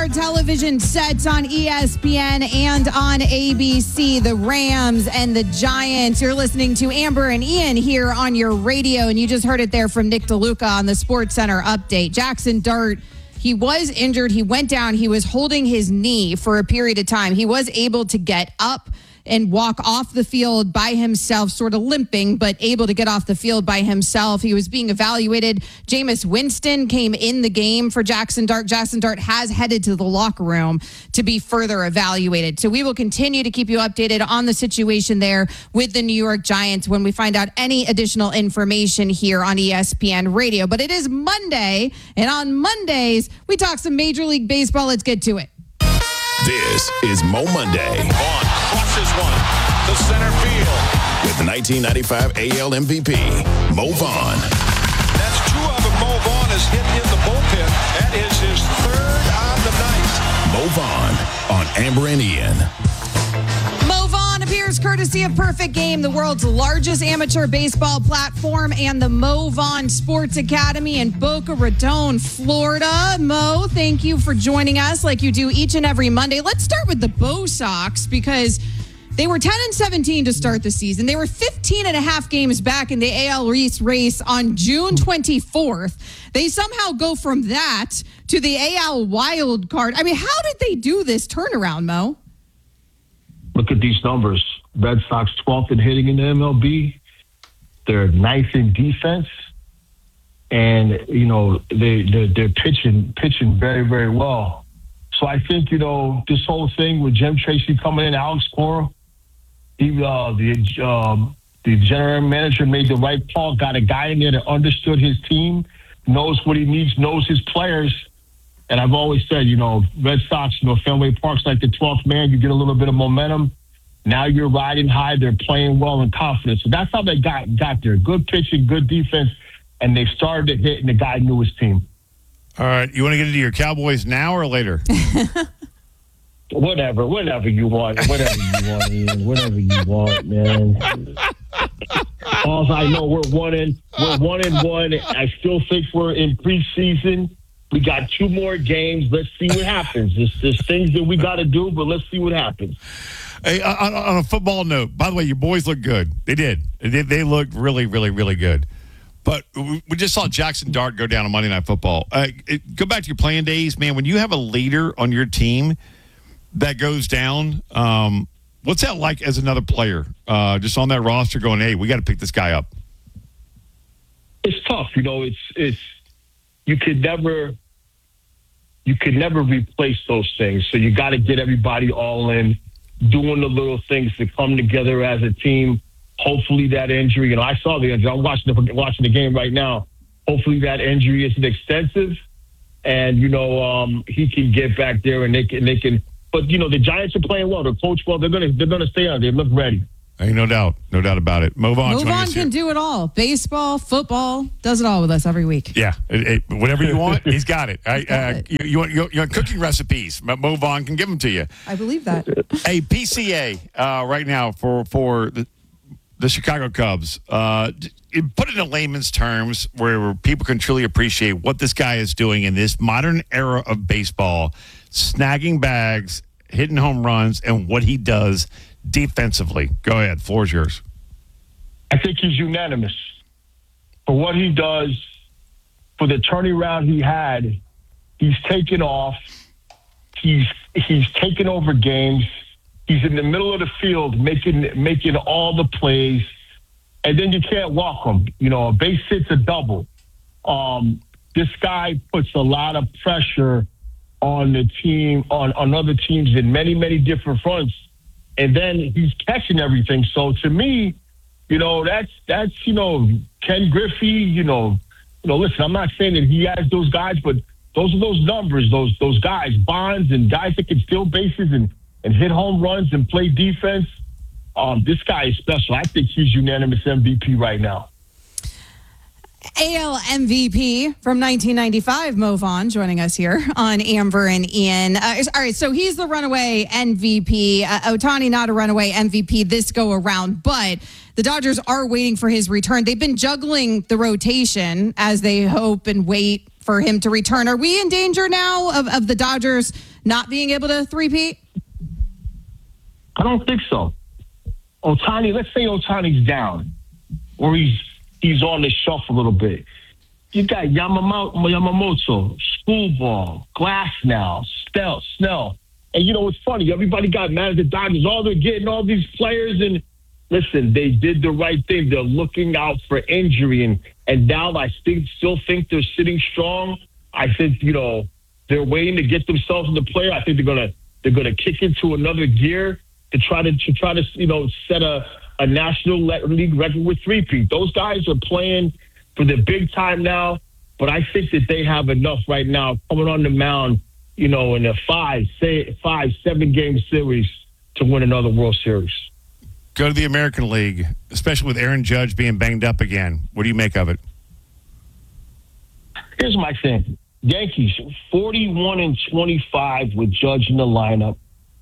television sets on ESPN and on ABC, the Rams and the Giants. You're listening to Amber and Ian here on your radio, and you just heard it there from Nick DeLuca on the SportsCenter update. Jackson Dart, he was injured. He went down. He was holding his knee for a period of time. He was able to get up and walk off the field by himself, sort of limping, but able to get off the field by himself. He was being evaluated. Jameis Winston came in the game for Jackson Dart. Jackson Dart has headed to the locker room to be further evaluated. So we will continue to keep you updated on the situation there with the New York Giants when we find out any additional information here on ESPN Radio. But it is Monday, and on Mondays, we talk some Major League Baseball. Let's get to it. This is Mo Monday. Vaughn crushes one to center field. With the 1995 AL MVP, Mo Vaughn. That's two of them. Mo Vaughn has hit in the bullpen. That is his third on the night. Mo Vaughn on Amber and Ian. Mo Vaughn appears courtesy of Perfect Game, the world's largest amateur baseball platform, and the Mo Vaughn Sports Academy in Boca Raton, Florida. Mo, thank you for joining us like you do each and every Monday. Let's start with the Bo Sox because they were 10-17 to start the season. They were 15 and a half games back in the AL East race on June 24th. They somehow go from that to the AL wild card. I mean, how did they do this turnaround, Mo? Look at these numbers. Red Sox 12th in hitting in the MLB. They're ninth in defense. And, you know, they're pitching very, very well. So I think, you know, this whole thing with Jim Tracy coming in, Alex Cora, the general manager made the right call, got a guy in there that understood his team, knows what he needs, knows his players. And I've always said, you know, Red Sox, you know, Fenway Park's like the 12th man. You get a little bit of momentum. Now you're riding high. They're playing well and confident. So that's how they got there. Good pitching, good defense, and they started to hit, and the guy knew his team. All right. You want to get into your Cowboys now or later? Whatever you want. Ian. Whatever you want, man. All I know, we're 1-1. I still think we're in preseason. We got 2 more games. Let's see what happens. There's things that we got to do, but let's see what happens. Hey, on a football note, by the way, your boys look good. They did. They looked really, really, really good. But we just saw Jackson Dart go down on Monday Night Football. Go back to your playing days, man. When you have a leader on your team that goes down, what's that like as another player? Just on that roster going, hey, we got to pick this guy up. It's tough. You know, it's you could never replace those things. So you got to get everybody all in, doing the little things to come together as a team. Hopefully that injury, you know, I saw the injury. I'm watching the game right now. Hopefully that injury isn't extensive, and you know he can get back there and they can. But you know the Giants are playing well. They're coached well. They're gonna stay on. They look ready. Hey, no doubt about it. Mo Vaughn can do it all. Baseball, football, does it all with us every week. Yeah, whatever you want, he's got it. You want cooking recipes? Mo Vaughn can give them to you. I believe that. Hey, PCA right now for the Chicago Cubs. Put it in layman's terms where people can truly appreciate what this guy is doing in this modern era of baseball, snagging bags, hitting home runs, and what he does defensively. Go ahead. Floor is yours. I think he's unanimous for what he does, for the turnaround he had. He's taken off. He's taken over games. He's in the middle of the field making all the plays, and then you can't walk him. You know, a base hit's a double. This guy puts a lot of pressure on the team, on other teams in many, many different fronts. And then he's catching everything. So to me, you know, that's you know, Ken Griffey, you know, listen, I'm not saying that he has those guys, but those are those numbers, those guys, Bonds and guys that can steal bases and hit home runs and play defense. This guy is special. I think he's unanimous MVP right now. AL MVP from 1995, Mo Vaughn, joining us here on Amber and Ian. All right, so he's the runaway MVP. Ohtani not a runaway MVP this go around, but the Dodgers are waiting for his return. They've been juggling the rotation as they hope and wait for him to return. Are we in danger now of the Dodgers not being able to three-peat? I don't think so. Ohtani, let's say Ohtani's down or he's on the shelf a little bit. You got Yamamoto, Schoolball, Glasnow, Snell. And you know what's funny? Everybody got mad at the Dodgers. Oh, they're getting all these players. And listen, they did the right thing. They're looking out for injury. And now I still think they're sitting strong. I think, they're waiting to get themselves in the player. I think they're gonna kick into another gear to try to set a National League record with three-peat. Those guys are playing for the big time now, but I think that they have enough right now coming on the mound, in a 7 game series to win another World Series. Go to the American League, especially with Aaron Judge being banged up again. What do you make of it? Here's my thing. Yankees, 41-25 with Judge in the lineup,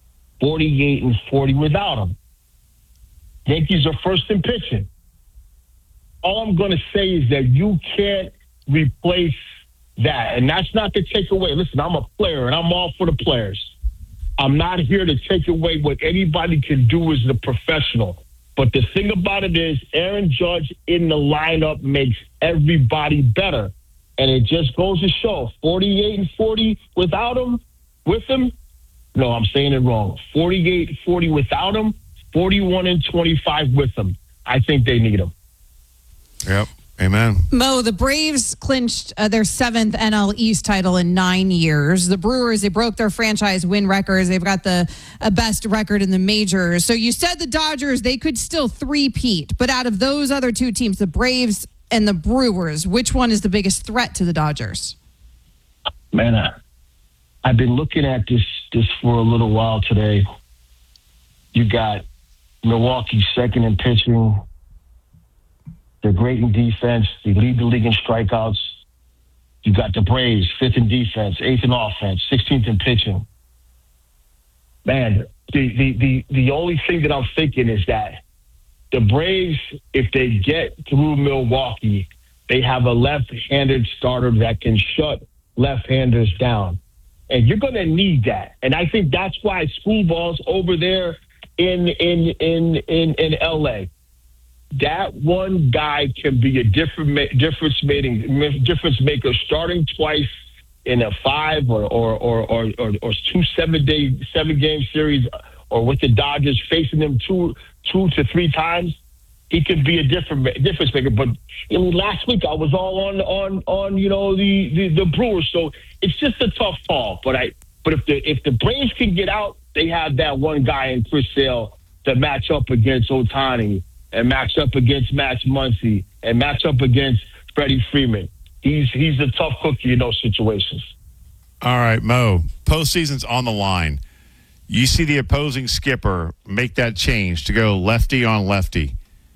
48-40 without him. Yankees are first in pitching. All I'm going to say is that you can't replace that. And that's not to take away. Listen, I'm a player, and I'm all for the players. I'm not here to take away what anybody can do as a professional. But the thing about it is Aaron Judge in the lineup makes everybody better. And it just goes to show 48-40 without him, with him. No, I'm saying it wrong. 48-40 without him, 41-25 with him. I think they need him. Yep. Amen. Mo, the Braves clinched their 7th NL East title in 9 years. The Brewers, they broke their franchise win records. They've got the best record in the majors. So you said the Dodgers, they could still three-peat. But out of those other two teams, the Braves and the Brewers, which one is the biggest threat to the Dodgers? Man, I've been looking at this for a little while today. You got Milwaukee second in pitching. They're great in defense. They lead the league in strikeouts. You got the Braves, 5th in defense, 8th in offense, 16th in pitching. Man, the only thing that I'm thinking is that the Braves, if they get through Milwaukee, they have a left-handed starter that can shut left-handers down. And you're going to need that. And I think that's why Schoolball's over there in L.A. That one guy can be a difference maker, starting twice in a 5 or 2 7-game series, or with the Dodgers facing them two to 3 times. He could be a difference maker. But last week I was all on the Brewers, so it's just a tough call. But if the Braves can get out, they have that one guy in Chris Sale to match up against Ohtani, and match up against Max Muncy, and match up against Freddie Freeman. He's a tough cookie in those situations. All right, Mo, postseason's on the line. You see the opposing skipper make that change to go lefty on lefty.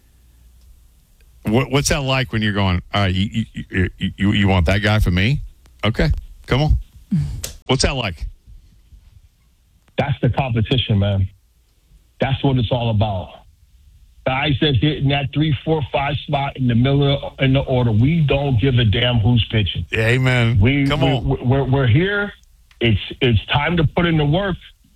What's that like when you're going, all right, you want that guy for me? Okay, come on. What's that like? That's the competition, man. That's what it's all about. Guys that's hitting that 3, 4, 5 spot in the middle in the order. We don't give a damn who's pitching. Amen. We're here. It's time to put in the work.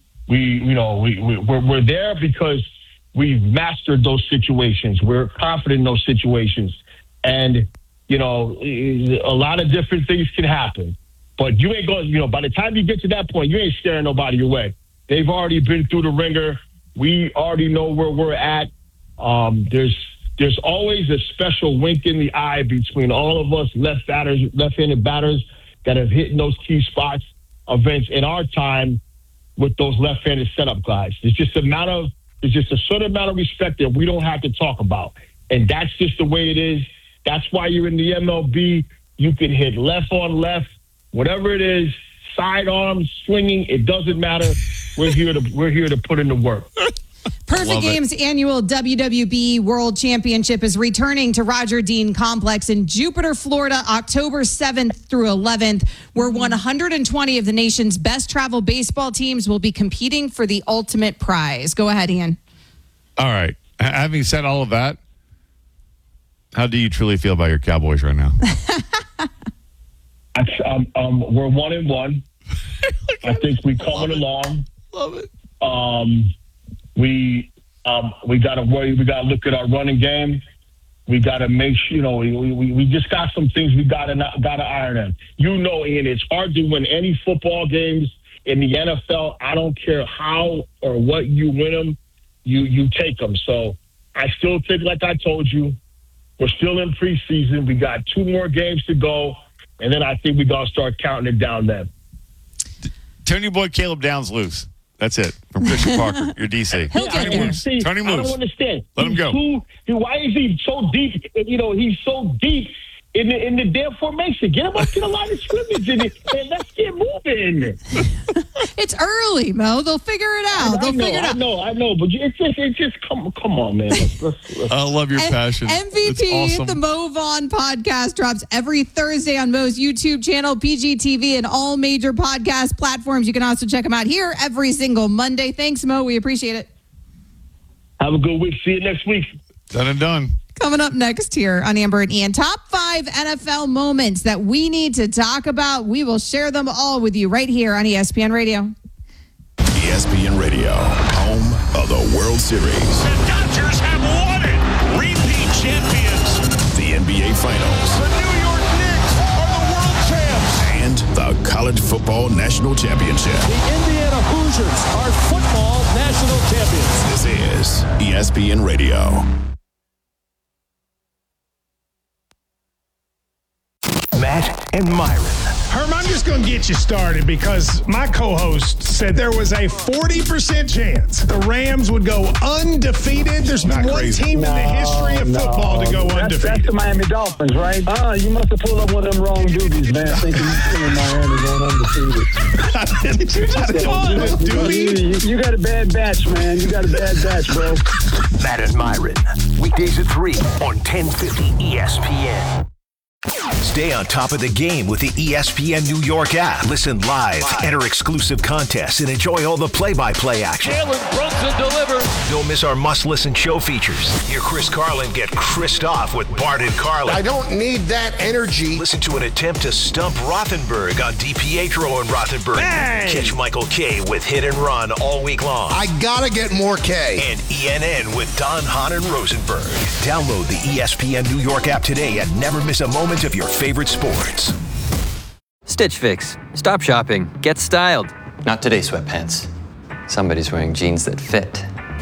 We're there because we've mastered those situations. We're confident in those situations, and a lot of different things can happen. But you ain't going. By the time you get to that point, you ain't scaring nobody away. They've already been through the ringer. We already know where we're at. There's always a special wink in the eye between all of us left-handed batters that have hit in those key spots events in our time with those left-handed setup guys. There's just a certain amount of respect that we don't have to talk about. And that's just the way it is. That's why you're in the MLB. You can hit left on left, whatever it is, sidearms, swinging, it doesn't matter. We're here to put in the work. Perfect Games annual WWB World Championship is returning to Roger Dean Complex in Jupiter, Florida, October 7th through 11th, where 120 of the nation's best travel baseball teams will be competing for the ultimate prize. Go ahead, Ian. All right. Having said all of that, how do you truly feel about your Cowboys right now? We're 1-1. I think we're coming along. Love it. We got to worry. We got to look at our running game. We got to make sure, we just got some things we got to iron out. Ian, it's hard to win any football games in the NFL. I don't care how or what you win them, you take them. So I still think, like I told you, we're still in preseason. We got 2 more games to go, and then I think we got to start counting it down then. Turn your boy Caleb Downs loose. That's it. From Christian Parker, your DC. Turn him loose. Turn him loose. I don't understand. Let him go. Why is he so deep? He's so deep in the damn formation. Get him up to the line of scrimmage and let's get moving. It's early, Mo. They'll figure it out. I know. But it's just come on, man. Let's. I love your passion. MVP, awesome. the Mo Vaughn podcast drops every Thursday on Mo's YouTube channel, PGTV, and all major podcast platforms. You can also check him out here every single Monday. Thanks, Mo. We appreciate it. Have a good week. See you next week. Done and done. Coming up next here on Amber and Ian, top 5 NFL moments that we need to talk about. We will share them all with you right here on ESPN Radio. ESPN Radio, home of the World Series. The Dodgers have won it. Repeat champions. The NBA Finals. The New York Knicks are the world champs. And the College Football National Championship. The Indiana Hoosiers are football national champions. This is ESPN Radio. Matt and Myron. Herm, I'm just going to get you started because my co-host said there was a 40% chance the Rams would go undefeated. There's been one team in the history of football to go undefeated. That's the Miami Dolphins, right? You must have pulled up one of them wrong duties, man, thinking Miami going undefeated. Did you just call it a duty? You got a bad batch, man. You got a bad batch, bro. Matt and Myron. Weekdays at 3 on 1050 ESPN. Stay on top of the game with the ESPN New York app. Listen live, enter exclusive contests, and enjoy all the play-by-play action. Jalen Brunson delivers. Don't miss our must-listen show features. Hear Chris Carlin get Chris'd off with Bart and Carlin. I don't need that energy. Listen to an attempt to stump Rothenberg on DiPietro and Rothenberg. Hey! Catch Michael K with Hit and Run all week long. I gotta get more K. And ENN with Don, Hahn, and Rosenberg. Download the ESPN New York app today and never miss a moment of your favorite sports. Stitch Fix. Stop shopping. Get styled. Not today, sweatpants. Somebody's wearing jeans that fit.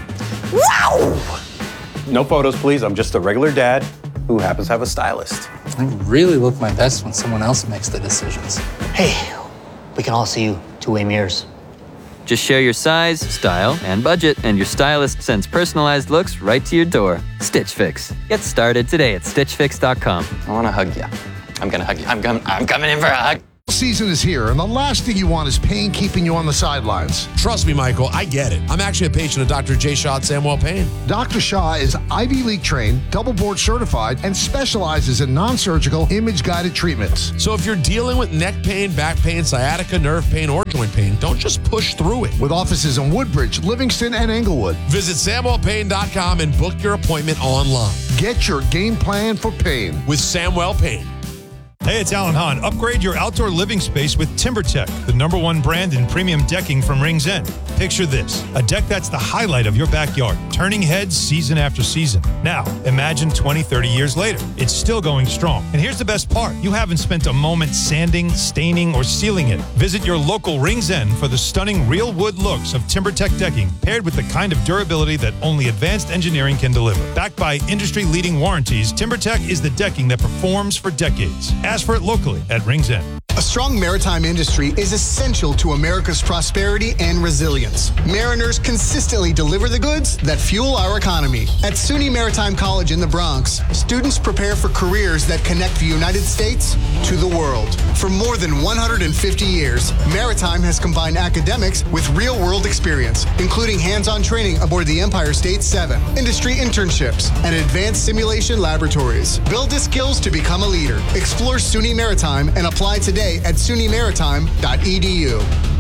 Wow! No photos, please. I'm just a regular dad who happens to have a stylist. I really look my best when someone else makes the decisions. Hey, we can all see you two-way mirrors. Just share your size, style, and budget, and your stylist sends personalized looks right to your door. Stitch Fix. Get started today at StitchFix.com. I want to hug you. I'm going to hug you. I'm coming in for a hug. Season is here, and the last thing you want is pain keeping you on the sidelines. Trust me, Michael, I get it. I'm actually a patient of Dr. J. Shaw at Samuel Payne. Dr. Shaw is Ivy League trained, double board certified, and specializes in non-surgical, image-guided treatments. So if you're dealing with neck pain, back pain, sciatica, nerve pain, or joint pain, don't just push through it. With offices in Woodbridge, Livingston, and Englewood. Visit SamuelPayne.com and book your appointment online. Get your game plan for pain with Samuel Payne. Hey, it's Alan Hahn. Upgrade your outdoor living space with TimberTech, the #1 brand in premium decking from Rings End. Picture this, a deck that's the highlight of your backyard, turning heads season after season. Now, imagine 20, 30 years later. It's still going strong. And here's the best part. You haven't spent a moment sanding, staining, or sealing it. Visit your local Rings End for the stunning real wood looks of TimberTech decking, paired with the kind of durability that only advanced engineering can deliver. Backed by industry-leading warranties, TimberTech is the decking that performs for decades. Ask for it locally at Rings End. A strong maritime industry is essential to America's prosperity and resilience. Mariners consistently deliver the goods that fuel our economy. At SUNY Maritime College in the Bronx, students prepare for careers that connect the United States to the world. For more than 150 years, Maritime has combined academics with real-world experience, including hands-on training aboard the Empire State 7, industry internships, and advanced simulation laboratories. Build the skills to become a leader. Explore SUNY Maritime and apply today at sunymaritime.edu.